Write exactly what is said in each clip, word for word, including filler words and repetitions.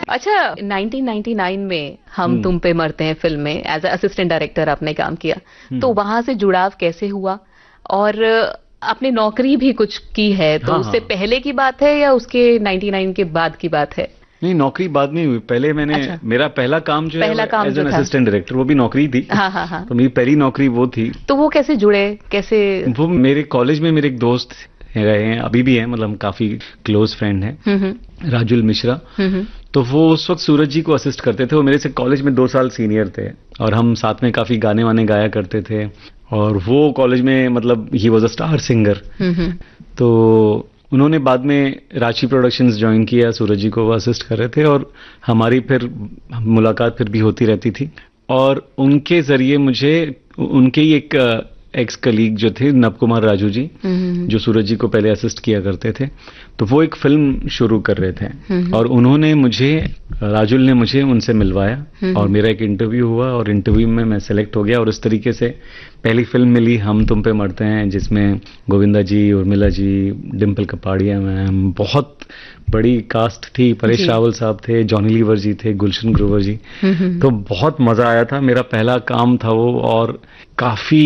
अच्छा, nineteen ninety nine में हम हम्म। तुम पे मरते हैं फिल्म में एज अ असिस्टेंट डायरेक्टर आपने काम किया, तो हम्म। वहां से जुड़ाव कैसे हुआ? और आपने नौकरी भी कुछ की है, तो हाँ उससे हाँ। पहले की बात है या उसके नाइंटी नाइन के बाद की बात है? नहीं, नौकरी बाद में हुई। पहले मैंने, अच्छा, मेरा पहला काम जो है पहला काम एज जो एन था। असिस्टेंट डायरेक्टर, वो भी नौकरी थी। हाँ हाँ हाँ। तो मेरी पहली नौकरी वो थी। तो वो कैसे जुड़े, कैसे? वो मेरे कॉलेज में मेरे एक दोस्त रहे हैं, अभी भी हैं, मतलब हम काफी क्लोज फ्रेंड हैं, हम्म हम्म राजुल मिश्रा। हम्म तो वो उस वक्त सूरज जी को असिस्ट करते थे। वो मेरे से कॉलेज में दो साल सीनियर थे और हम साथ में काफी गाने वाने गाया करते थे। और वो कॉलेज में, मतलब he was a star singer. हम्म हम्म। तो उन्होंने बाद में राशि प्रोडक्शंस ज्वाइन किया, सूरज जी को वो असिस्ट कर रहे थे और हमारी फिर मुलाकात फिर भी होती रहती थी। और उनके जरिए मुझे, उनके ही एक एक्स कलीग जो थे नव कुमार राजू जी, हम्म जो सूरज जी को पहले असिस्ट किया करते थे, तो वो एक फिल्म शुरू कर रहे थे हम्म। और उन्होंने मुझे, राजुल ने मुझे उनसे मिलवाया हम्म। और मेरा एक इंटरव्यू हुआ और इंटरव्यू में मैं सेलेक्ट हो गया और उस तरीके से पहली फिल्म मिली हम तुम पे मरते हैं, जिसमें गोविंदा जी, उर्मिला जी, डिम्पल कपाड़िया मैम, बहुत बड़ी कास्ट थी, परेश जी। रावल साहब थे, जॉनी लीवर जी थे, गुलशन ग्रोवर जी। हम्म हम्म। तो बहुत मजा आया था, मेरा पहला काम था वो और काफी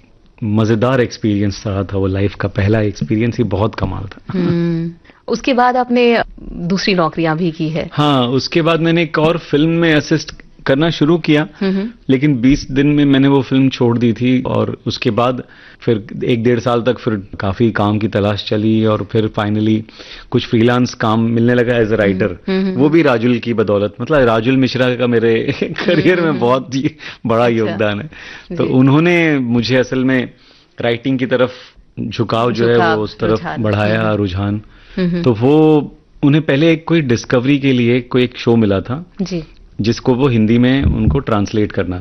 मजेदार एक्सपीरियंस रहा था वो। लाइफ का पहला एक्सपीरियंस ही बहुत कमाल था। हम्म। उसके बाद आपने दूसरी नौकरियां भी की है? हाँ, उसके बाद मैंने एक और फिल्म में असिस्ट करना शुरू किया, हम्म लेकिन बीस दिन में मैंने वो फिल्म छोड़ दी थी। और उसके बाद फिर एक डेढ़ साल तक फिर काफी काम की तलाश चली और फिर फाइनली कुछ फ्रीलांस काम मिलने लगा एज ए राइटर। वो भी राजुल की बदौलत, मतलब राजुल मिश्रा का मेरे करियर में बहुत ही बड़ा अच्छा। योगदान है। तो जी। उन्होंने मुझे असल में राइटिंग की तरफ झुकाव जो है झुकाव, वो उस तरफ रुझान। बढ़ाया, हम्म रुझान। हम्म। तो वो, उन्हें पहले एक कोई डिस्कवरी के लिए कोई एक शो मिला था जी। जिसको वो हिंदी में उनको ट्रांसलेट करना